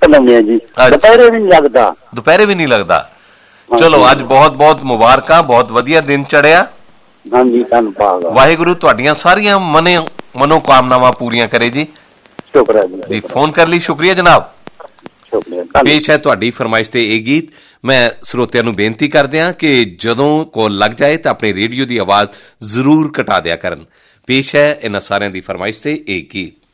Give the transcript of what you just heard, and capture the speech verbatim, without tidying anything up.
ਲਾਉਂਦੇ ਆ ਜੀ, ਦੁਪਹਿਰੇ ਵੀ ਨਹੀਂ ਲੱਗਦਾ। ਦੁਪਹਿਰੇ ਵੀ ਨਹੀਂ ਲੱਗਦਾ। ਚਲੋ ਅੱਜ ਬਹੁਤ ਬਹੁਤ ਮੁਬਾਰਕਾਂ, ਬਹੁਤ ਵਧੀਆ ਦਿਨ ਚੜਿਆ। ਹਾਂਜੀ ਧੰਨਵਾਦ। ਵਾਹਿਗੁਰੂ ਤੁਹਾਡੀਆਂ ਸਾਰੀਆਂ ਮਨੇ ਮਨੋਕਾਮਨਾਵਾਂ ਪੂਰੀਆਂ ਕਰੇ ਜੀ। ਸ਼ੁਕਰ ਹੈ ਜੀ। ਫੋਨ ਕਰਨ ਲਈ ਸ਼ੁਕਰੀਆ ਜਨਾਬ। ਪੇਸ਼ ਹੈ ਤੁਹਾਡੀ ਫਰਮਾਇਸ਼ ਤੇ ਇਹ ਗੀਤ। ਮੈਂ ਸਰੋਤਿਆਂ ਨੂੰ ਬੇਨਤੀ ਕਰਦਿਆਂ ਕਿ ਜਦੋਂ ਕੋਲ ਲੱਗ ਜਾਏ ਤਾਂ ਆਪਣੇ ਰੇਡੀਓ ਦੀ ਆਵਾਜ਼ ਜ਼ਰੂਰ ਘਟਾ ਦਿਆ ਕਰਨ। ਪੇਸ਼ ਹੈ ਇਹਨਾਂ ਸਾਰਿਆਂ ਦੀ ਫਰਮਾਇਸ਼ ਤੇ ਇਹ ਗੀਤ।